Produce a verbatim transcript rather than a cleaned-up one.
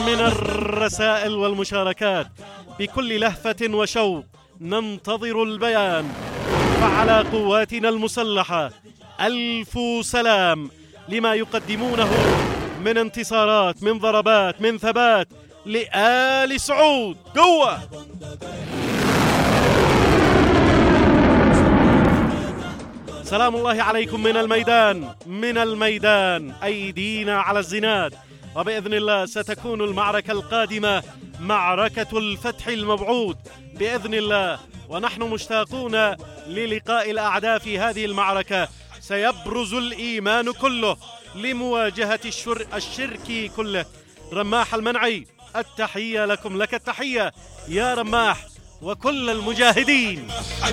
من الرسائل والمشاركات بكل لهفة وشوق ننتظر البيان. فعلى قواتنا المسلحة ألف سلام لما يقدمونه من انتصارات، من ضربات، من ثبات لآل سعود. قوة! سلام الله عليكم من الميدان، من الميدان أيدينا على الزناد. وبإذن الله ستكون المعركة القادمة معركة الفتح الموعود بإذن الله، ونحن مشتاقون للقاء الأعداء في هذه المعركة. سيبرز الإيمان كله لمواجهة الشر الشرك كله. رماح المنعي، التحية لكم، لك التحية يا رماح وكل المجاهدين.